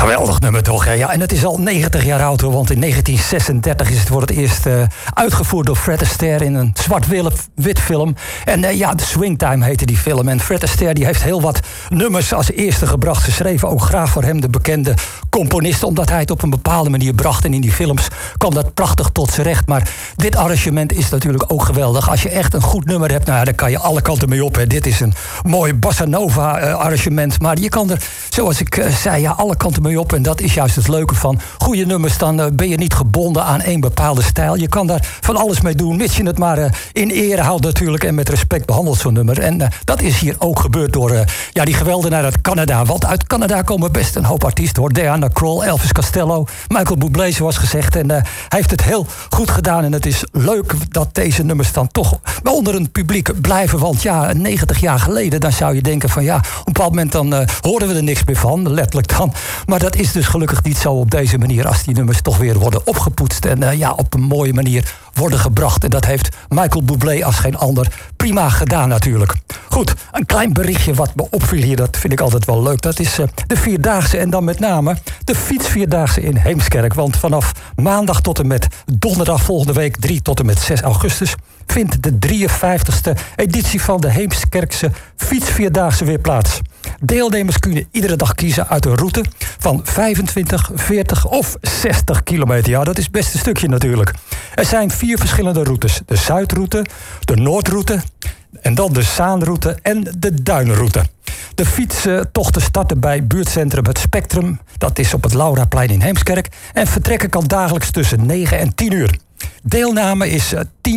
Geweldig nummer toch, hè? Ja, en het is al 90 jaar oud, hoor, want in 1936 is het voor het eerst uitgevoerd door Fred Astaire in een zwart-wit film. En The Swingtime heette die film. En Fred Astaire die heeft heel wat nummers als eerste gebracht. Geschreven ook graag voor hem, de bekende componist, omdat hij het op een bepaalde manier bracht. En in die films kwam dat prachtig tot z'n recht. Maar dit arrangement is natuurlijk ook geweldig. Als je echt een goed nummer hebt, dan kan je alle kanten mee op. Hè. Dit is een mooi bossa nova arrangement. Maar je kan er, zoals ik zei, alle kanten mee op. En dat is juist het leuke van goede nummers. Dan ben je niet gebonden aan één bepaalde stijl. Je kan daar van alles mee doen, mits je het maar in ere houdt natuurlijk. En met respect behandelt zo'n nummer. En dat is hier ook gebeurd door die geweldenaar uit Canada. Want uit Canada komen best een hoop artiesten, hoor. Diana Krall, Elvis Costello, Michael Bublé, zoals gezegd. En hij heeft het heel goed gedaan. En het is leuk dat deze nummers dan toch onder een publiek blijven. Want 90 jaar geleden, dan zou je denken van op een bepaald moment dan horen we er niks meer van. Letterlijk dan. Maar dat is dus gelukkig niet zo op deze manier, als die nummers toch weer worden opgepoetst. En op een mooie manier worden gebracht. En dat heeft Michael Bublé als geen ander prima gedaan natuurlijk. Goed, een klein berichtje wat me opviel hier, dat vind ik altijd wel leuk. Dat is de Vierdaagse en dan met name de fietsvierdaagse in Heemskerk. Want vanaf maandag tot en met donderdag volgende week 3 tot en met 6 augustus... vindt de 53ste editie van de Heemskerkse fietsvierdaagse weer plaats. Deelnemers kunnen iedere dag kiezen uit een route van 25, 40 of 60 kilometer. Ja, dat is best een stukje natuurlijk. Er zijn 4 verschillende routes. De Zuidroute, de Noordroute en dan de Zaanroute en de Duinroute. De fietstochten starten bij buurtcentrum Het Spectrum. Dat is op het Lauraplein in Heemskerk. En vertrekken kan dagelijks tussen 9 en 10 uur. Deelname is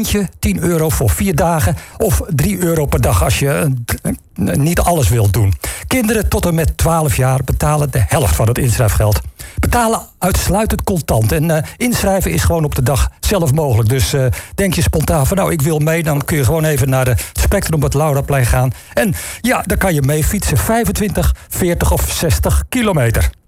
€10 voor 4 dagen of €3 per dag als je niet alles wilt doen. Kinderen tot en met 12 jaar betalen de helft van het inschrijfgeld. Betalen uitsluitend contant. En inschrijven is gewoon op de dag zelf mogelijk. Dus denk je spontaan van ik wil mee, dan kun je gewoon even naar het Spectrum op het Lauraplein gaan. En dan kan je mee fietsen 25, 40 of 60 kilometer.